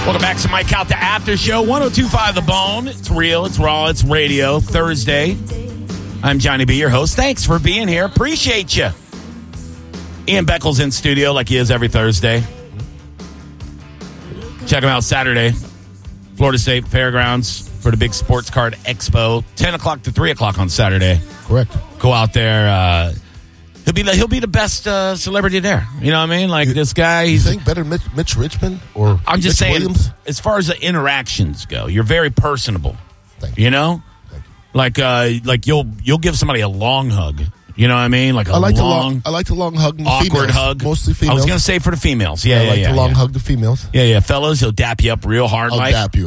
Welcome back to Mike Out the After Show, 102.5 The Bone. It's real, it's raw, it's radio. Thursday. I'm Johnny B, your host. Thanks for being here. Appreciate you. Ian Beckles in studio like he is every Thursday. Check him out Saturday. Florida State Fairgrounds for the big Sports Card Expo. 10 o'clock to 3 o'clock on Saturday. Correct. Go out there. He'll be the best celebrity there. You know what I mean? Like this guy. You think better Mitch Richmond or I'm just Mitch saying, Williams? As far as the interactions go, you're very personable. Thank you. You know? Thank you. Like you'll give somebody a long hug. You know what I mean? Like I like the long hug the awkward females. hug. Mostly females. I was going to say for the females. Yeah, I like to long hug the females. Yeah. Fellas, he'll dap you up real hard. I'll dap you.